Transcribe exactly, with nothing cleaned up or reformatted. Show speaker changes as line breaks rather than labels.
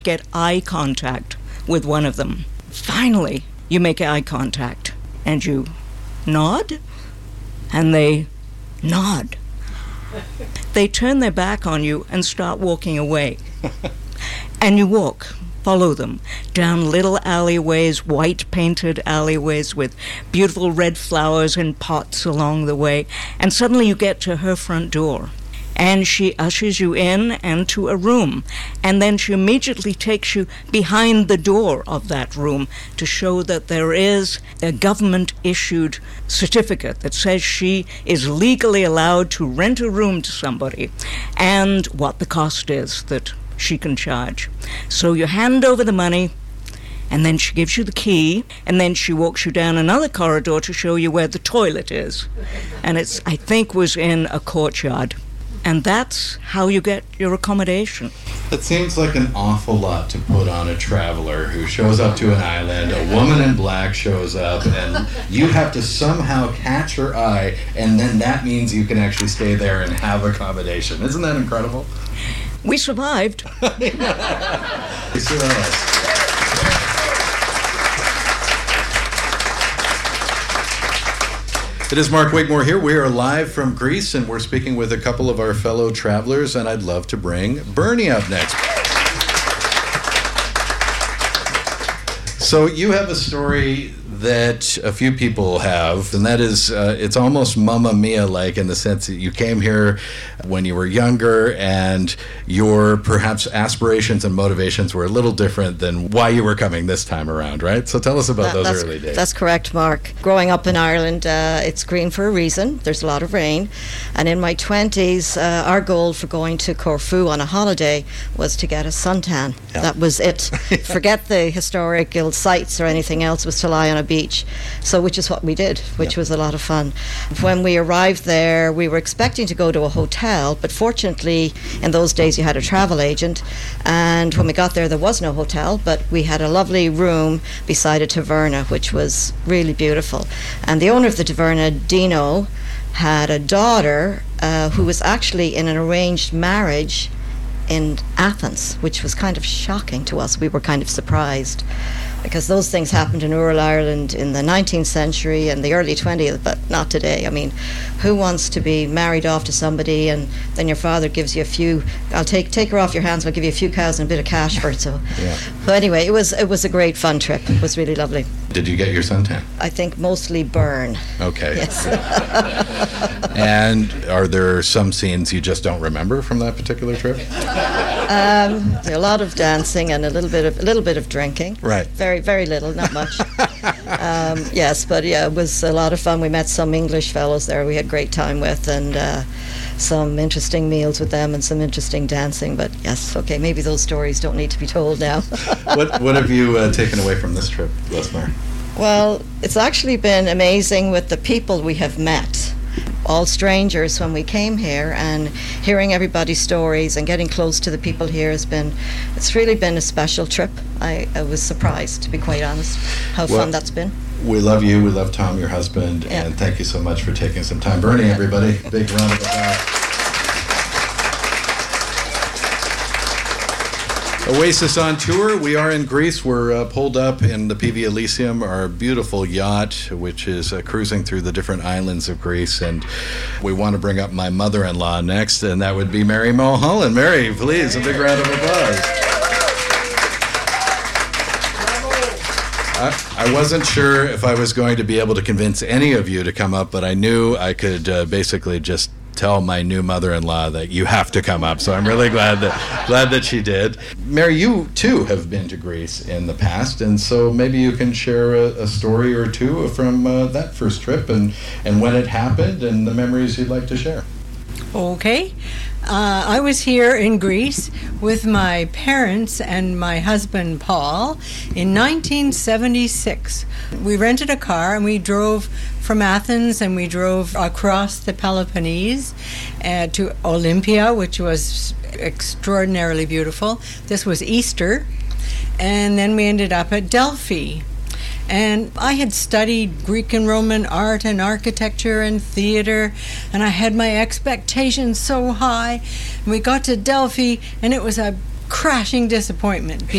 get eye contact with one of them. Finally, you make eye contact and you nod, and they nod. They turn their back on you and start walking away. And you walk, follow them, down little alleyways, white-painted alleyways with beautiful red flowers in pots along the way, and suddenly you get to her front door. And she ushers you in and to a room. And then she immediately takes you behind the door of that room to show that there is a government-issued certificate that says she is legally allowed to rent a room to somebody and what the cost is that she can charge. So you hand over the money, and then she gives you the key, and then she walks you down another corridor to show you where the toilet is. And it's, I think, was in a courtyard. And that's how you get your accommodation.
That seems like an awful lot to put on a traveler who shows up to an island, a woman in black shows up, and you have to somehow catch her eye, and then that means you can actually stay there and have accommodation. Isn't that incredible?
We survived.
We survived. It is Mark Wigmore here. We are live from Greece, and we're speaking with a couple of our fellow travelers, and I'd love to bring Bernie up next. So you have a story that a few people have, and that is, uh, it's almost Mamma Mia-like in the sense that you came here when you were younger, and your perhaps aspirations and motivations were a little different than why you were coming this time around, right? So tell us about that, those early days.
That's correct, Mark. Growing up in Ireland, uh, it's green for a reason. There's a lot of rain. And in my twenties, uh, our goal for going to Corfu on a holiday was to get a suntan. Yeah. That was it. Forget the historical sites or anything else, was to lie on a beach. So which is what we did, which yeah. was a lot of fun. When we arrived there, we were expecting to go to a hotel, but fortunately in those days you had a travel agent, and when we got there there was no hotel, but we had a lovely room beside a taverna, which was really beautiful. And the owner of the taverna, Dino, had a daughter uh, who was actually in an arranged marriage in Athens, which was kind of shocking to us. We were kind of surprised, because those things happened in rural Ireland in the nineteenth century and the early twentieth, but not today. I mean, who wants to be married off to somebody and then your father gives you a few, I'll take take her off your hands, I'll give you a few cows and a bit of cash for it. So, yeah. But anyway, it was it was a great fun trip. It was really lovely.
Did you get your suntan?
I think mostly burn.
Okay.
Yes.
And are there some scenes you just don't remember from that particular trip?
Um, a lot of dancing and a little bit of a little bit of drinking.
Right.
Very very little, not much. um, yes, but yeah, it was a lot of fun. We met some English fellows there we had a great time with, and uh, some interesting meals with them and some interesting dancing. But yes, okay, maybe those stories don't need to be told now.
what what have you uh, taken away from this trip, Lesmar?
Well, it's actually been amazing with the people we have met. All strangers when we came here, and hearing everybody's stories and getting close to the people here has been, it's really been a special trip. I, I was surprised, to be quite honest, how well, fun that's been.
We love you, we love Tom, your husband,
yeah.
and thank you so much for taking some time. Bernie, everybody, big round of applause. Oasis on tour. We are in Greece. We're uh, pulled up in the P V Elysium, our beautiful yacht, which is uh, cruising through the different islands of Greece. And we want to bring up my mother-in-law next, and that would be Mary Mulholland. Mary, please, a big round of applause. I, I wasn't sure if I was going to be able to convince any of you to come up, but I knew I could uh, basically just tell my new mother-in-law that you have to come up. So I'm really glad that glad that she did. Mary, you too have been to Greece in the past, and so maybe you can share a, a story or two from uh, that first trip and, and when it happened and the memories you'd like to share.
Okay. Uh, I was here in Greece with my parents and my husband Paul in nineteen seventy-six. We rented a car and we drove from Athens and we drove across the Peloponnese uh, to Olympia, which was extraordinarily beautiful. This was Easter. And then we ended up at Delphi. And I had studied Greek and Roman art and architecture and theater, and I had my expectations so high. And we got to Delphi, and it was a crashing disappointment